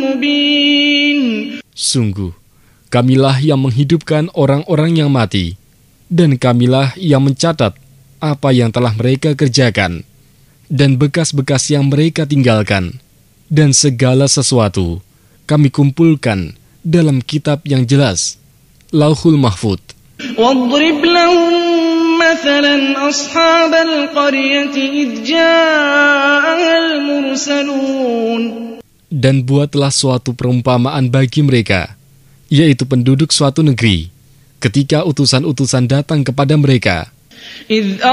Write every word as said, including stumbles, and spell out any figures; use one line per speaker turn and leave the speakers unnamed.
مبين.
Sungguh, kamilah yang menghidupkan orang-orang yang mati, dan kamilah yang mencatat apa yang telah mereka kerjakan, dan bekas-bekas yang mereka tinggalkan, dan segala sesuatu kami kumpulkan dalam kitab yang jelas, Lauhul Mahfuz.
واضرب لهم مثلا أصحاب القرية إذ جاءها المرسلون.
Dan buatlah suatu perumpamaan bagi mereka, yaitu penduduk suatu negeri, ketika utusan-utusan datang kepada mereka.
إذ